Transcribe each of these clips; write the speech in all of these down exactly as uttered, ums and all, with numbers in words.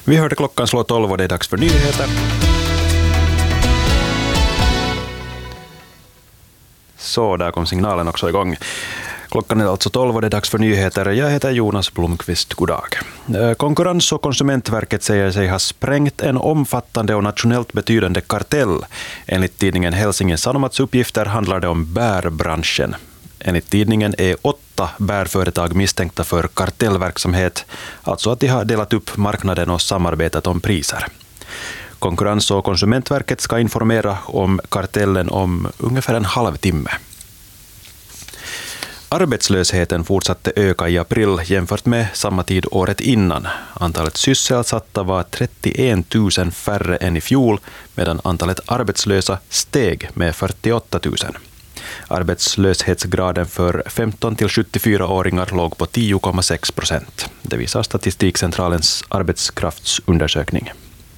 Vi hörde klockan slå tolv och det är dags för nyheter. Så, där kom signalen också igång. Klockan är alltså tolv och det är dags för nyheter. Jag heter Jonas Blomqvist. God dag. Konkurrens- och konsumentverket säger sig ha sprängt en omfattande och nationellt betydande kartell. Enligt tidningen Helsingin Sanomats uppgifter handlar det om bärbranschen. Enligt tidningen är åtta bärföretag misstänkta för kartellverksamhet, alltså att de har delat upp marknaden och samarbetat om priser. Konkurrens- och konsumentverket ska informera om kartellen om ungefär en halvtimme. Arbetslösheten fortsatte öka i april jämfört med samma tid året innan. Antalet sysselsatta var trettioen tusen färre än i fjol, medan antalet arbetslösa steg med fyrtioåtta tusen. Arbetslöshetsgraden för femton till sjuttiofyra-åringar låg på tio komma sex procent. Det visar Statistikcentralens arbetskraftsundersökning.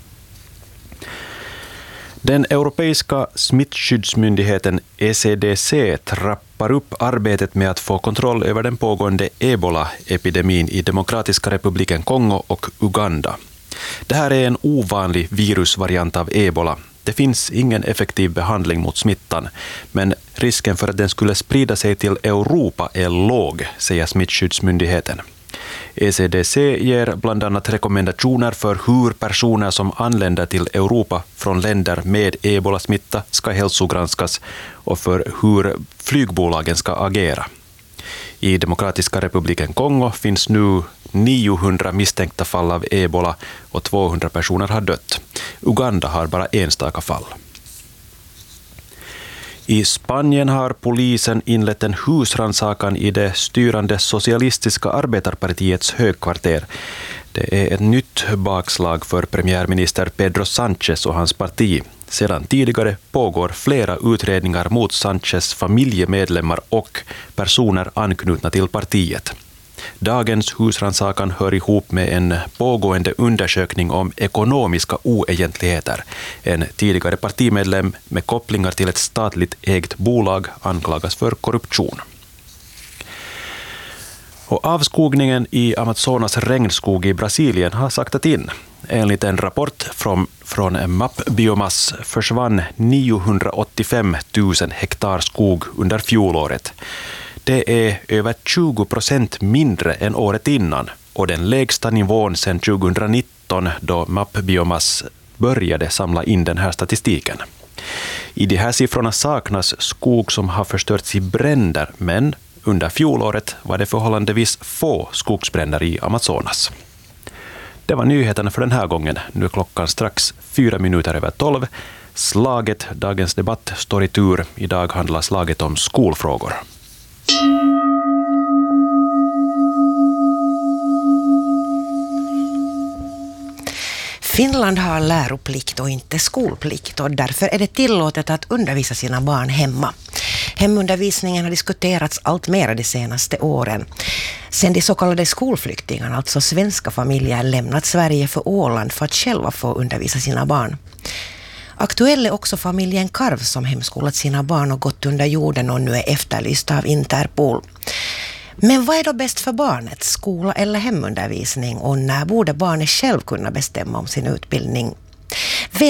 Den europeiska smittskyddsmyndigheten E C D C trappar upp arbetet med att få kontroll över den pågående Ebola-epidemin i Demokratiska republiken Kongo och Uganda. Det här är en ovanlig virusvariant av Ebola. Det finns ingen effektiv behandling mot smittan, men risken för att den skulle sprida sig till Europa är låg, säger smittskyddsmyndigheten. E C D C ger bland annat rekommendationer för hur personer som anländer till Europa från länder med ebola-smitta ska hälsogranskas och för hur flygbolagen ska agera. I Demokratiska republiken Kongo finns nu niohundra misstänkta fall av ebola och tvåhundra personer har dött. Uganda har bara enstaka fall. I Spanien har polisen inlett en husrannsakan i det styrande socialistiska arbetarpartiets högkvarter. Det är ett nytt bakslag för premiärminister Pedro Sánchez och hans parti. Sedan tidigare pågår flera utredningar mot Sánchez familjemedlemmar och personer anknutna till partiet. Dagens husrannsakan hör ihop med en pågående undersökning om ekonomiska oegentligheter. En tidigare partimedlem med kopplingar till ett statligt ägt bolag anklagas för korruption. Och avskogningen i Amazonas regnskog i Brasilien har saktat in. Enligt en rapport från, från M A P Biomass försvann niohundraåttiofem tusen hektar skog under fjolåret. Det är över tjugo procent mindre än året innan och den lägsta nivån sedan tjugonitton då M A P Biomass började samla in den här statistiken. I de här siffrorna saknas skog som har förstörts i bränder, men under fjolåret var det förhållandevis få skogsbränder i Amazonas. Det var nyheterna för den här gången. Nu är klockan strax fyra minuter över tolv. Slaget, dagens debatt, står i tur. Idag handlar slaget om skolfrågor. Finland har läroplikt och inte skolplikt och därför är det tillåtet att undervisa sina barn hemma. Hemundervisningen har diskuterats allt mer de senaste åren. Sen de så kallade skolflyktingarna, alltså svenska familjer, lämnat Sverige för Åland för att själva få undervisa sina barn. Aktuell är också familjen Karv som hemskolat sina barn och gått under jorden och nu är efterlyst av Interpol. Men vad är då bäst för barnet, skola eller hemundervisning, och när borde barnet själv kunna bestämma om sin utbildning?